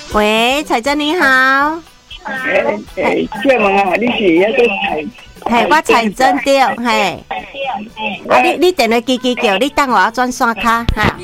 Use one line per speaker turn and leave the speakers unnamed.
喂，彩珍你好。
借问啊，你是那个彩？
嘿，我彩珍对，嘿。啊，你电话机叫，你等我转线卡哈。